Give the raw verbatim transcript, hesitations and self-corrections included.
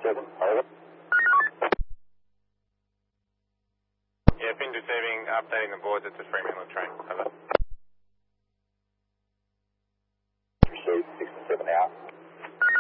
seven, over. Yeah, been receiving, updating the boards at the Fremantle train. Over.